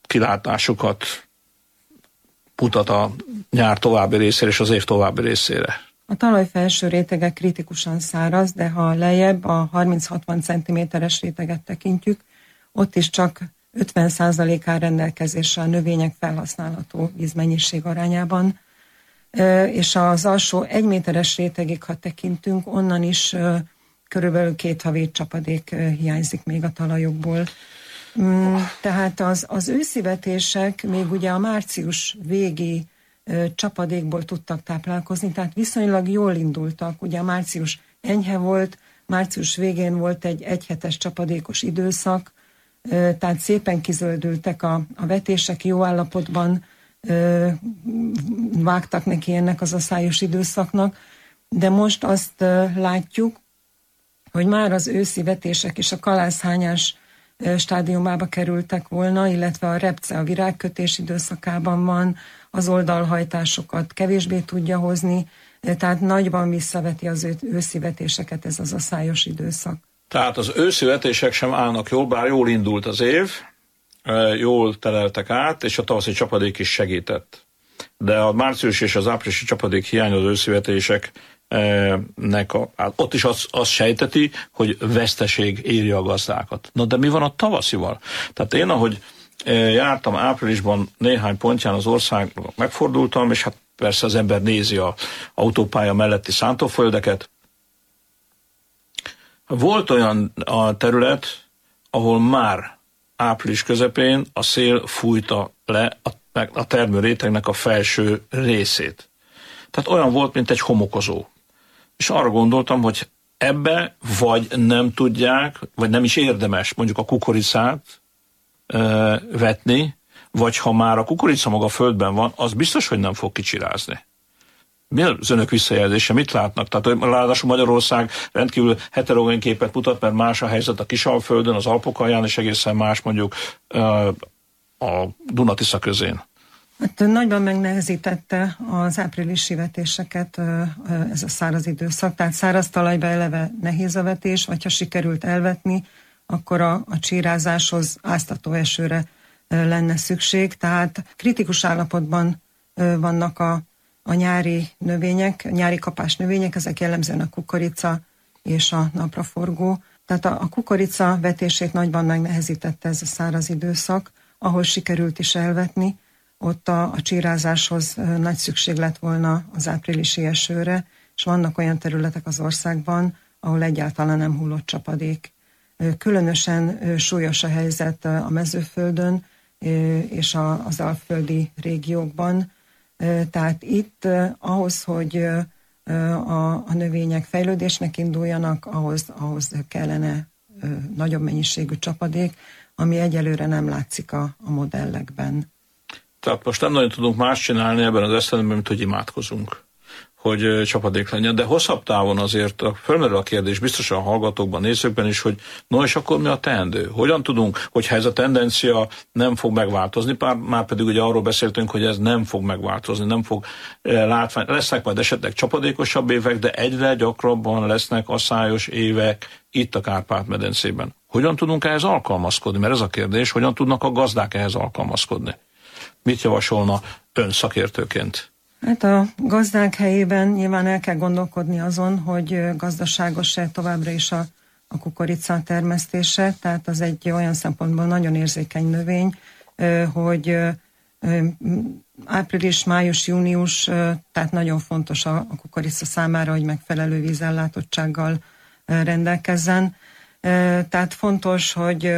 kilátásokat mutat a nyár további részére és az év további részére? A talaj felső rétege kritikusan száraz, de ha lejjebb a 30-60 cm-es réteget tekintjük, ott is csak 50% áll rendelkezésre a növények felhasználható vízmennyiség arányában, és az alsó 1 méteres rétegig, ha tekintünk, onnan is körülbelül 2 havi csapadék hiányzik még a talajokból. Tehát az őszi vetések még ugye a március végi csapadékból tudtak táplálkozni, tehát viszonylag jól indultak. Ugye a március enyhe volt, március végén volt egy egyhetes csapadékos időszak, tehát szépen kizöldültek a vetések, jó állapotban vágtak neki ennek az aszályos időszaknak, de most azt látjuk, hogy már az őszi vetések és a kalászhányás stádiumába kerültek volna, illetve a repce a virágkötés időszakában van, az oldalhajtásokat kevésbé tudja hozni, tehát nagyban visszaveti az őszi vetéseket ez az aszályos időszak. Tehát az őszi vetések sem állnak jól, bár jól indult az év, jól teleltek át, és a tavaszi csapadék is segített. De a március és az áprilisi csapadék hiány az őszi vetéseknek ott is azt sejteti, hogy veszteség éri a gazdákat. Na de mi van a tavaszival? Tehát én, ahogy jártam áprilisban néhány pontján az országban, megfordultam, és hát persze az ember nézi az autópálya melletti szántóföldeket. Volt olyan a terület, ahol már április közepén a szél fújta le a termőrétegnek a felső részét. Tehát olyan volt, mint egy homokozó. És arra gondoltam, hogy ebbe vagy nem tudják, vagy nem is érdemes mondjuk a kukoricát vetni, vagy ha már a kukorica maga földben van, az biztos, hogy nem fog kicsirázni. Mi az önök visszajelzése? Mit látnak? Tehát ráadásul Magyarország rendkívül heterogén képet mutat, mert más a helyzet a Kisalföldön, az Alpok alján, és egészen más mondjuk a Duna-Tisza közén. Hát nagyban megnehezítette az áprilisi vetéseket ez a száraz időszak, tehát száraz talajba eleve nehéz a vetés, vagy ha sikerült elvetni, akkor a csírázáshoz áztató esőre lenne szükség, tehát kritikus állapotban vannak a nyári növények, nyári kapás növények, ezek jellemzően a kukorica és a napraforgó. Tehát a kukorica vetését nagyban megnehezítette ez a száraz időszak, ahol sikerült is elvetni, ott a csírázáshoz nagy szükség lett volna az áprilisi esőre, és vannak olyan területek az országban, ahol egyáltalán nem hullott csapadék. Különösen súlyos a helyzet a mezőföldön és az alföldi régiókban. Tehát itt ahhoz, hogy a növények fejlődésnek induljanak, ahhoz kellene nagyobb mennyiségű csapadék, ami egyelőre nem látszik a modellekben. Tehát most nem nagyon tudunk más csinálni ebben az eszemben, mint hogy imádkozunk, hogy csapadék legyen, de hosszabb távon azért fölmerül a kérdés biztosan a hallgatókban, nézőkben is, hogy no és akkor mi a teendő? Hogyan tudunk, hogyha ez a tendencia nem fog megváltozni, már pedig ugye arról beszéltünk, hogy ez nem fog megváltozni, nem fog látvány, lesznek majd esetleg csapadékosabb évek, de egyre gyakrabban lesznek aszályos évek itt a Kárpát-medencében. Hogyan tudunk ehhez alkalmazkodni? Mert ez a kérdés, hogyan tudnak a gazdák ehhez alkalmazkodni? Mit javasolna ön szakértőként? Hát a gazdák helyében nyilván el kell gondolkodni azon, hogy gazdaságos-e továbbra is a kukorica termesztése, tehát az egy olyan szempontból nagyon érzékeny növény, hogy április, május, június, tehát nagyon fontos a kukorica számára, hogy megfelelő vízellátottsággal rendelkezzen. Tehát fontos, hogy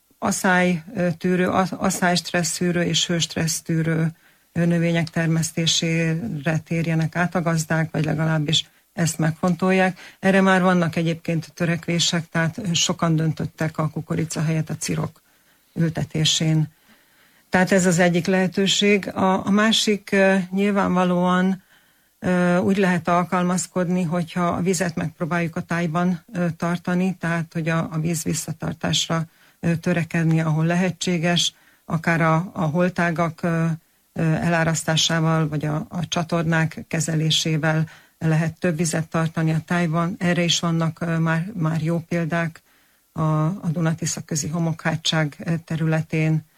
asszály-stressztűrő és hőstressztűrő növények termesztésére térjenek át a gazdák, vagy legalábbis ezt megfontolják. Erre már vannak egyébként törekvések, tehát sokan döntöttek a kukorica helyett a cirok ültetésén. Tehát ez az egyik lehetőség. A másik nyilvánvalóan úgy lehet alkalmazkodni, hogyha a vizet megpróbáljuk a tájban tartani, tehát hogy a víz visszatartásra törekedni, ahol lehetséges, akár a holtágak elárasztásával, vagy a csatornák kezelésével lehet több vizet tartani a tájban. Erre is vannak már jó példák a Duna-Tisza közi homokhátság területén.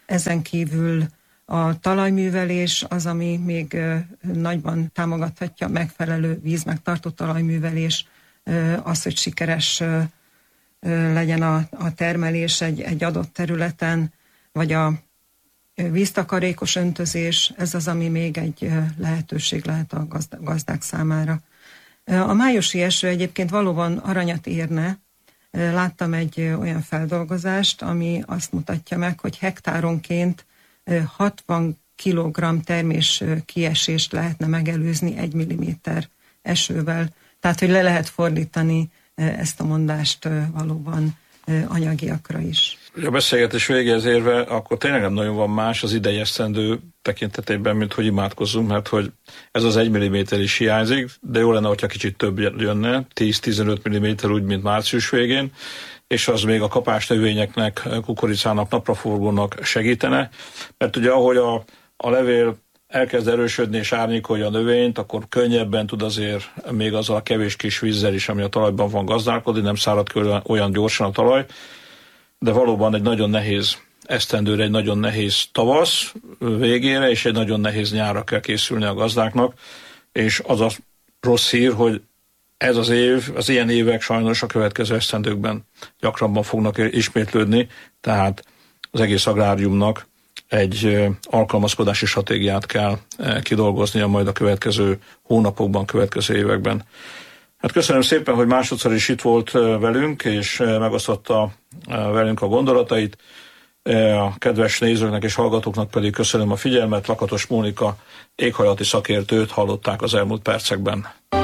Ezen kívül a talajművelés az, ami még nagyban támogathatja megfelelő vízmegtartó talajművelés, az, hogy sikeres legyen a termelés egy adott területen, vagy a víztakarékos öntözés, ez az, ami még egy lehetőség lehet a gazdák számára. A májusi eső egyébként valóban aranyat érne. Láttam egy olyan feldolgozást, ami azt mutatja meg, hogy hektáronként 60 kg termés kiesést lehetne megelőzni 1 mm esővel. Tehát, hogy le lehet fordítani ezt a mondást valóban anyagiakra is. A beszélgetés végéhez érve, akkor tényleg nem nagyon van más az idei esztendő tekintetében, mint hogy imádkozzunk, mert hogy ez az 1 mm is hiányzik, de jó lenne, hogyha kicsit több jönne, 10-15 mm úgy, mint március végén, és az még a kapásnövényeknek, kukoricának, napraforgónak segítene, mert ugye ahogy a levél elkezd erősödni és árnyékolja a növényt, akkor könnyebben tud azért még azzal a kevés kis vízzel is, ami a talajban van, gazdálkodni, nem szárad ki olyan gyorsan a talaj, de valóban egy nagyon nehéz esztendőre, egy nagyon nehéz tavasz végére, és egy nagyon nehéz nyárra kell készülni a gazdáknak, és az a rossz hír, hogy ez az év, az ilyen évek sajnos a következő esztendőkben gyakrabban fognak ismétlődni, tehát az egész agráriumnak egy alkalmazkodási stratégiát kell kidolgoznia majd a következő hónapokban, következő években. Hát köszönöm szépen, hogy másodszor is itt volt velünk, és megosztotta velünk a gondolatait. A kedves nézőknek és hallgatóknak pedig köszönöm a figyelmet. Lakatos Mónika éghajlati szakértőt hallották az elmúlt percekben.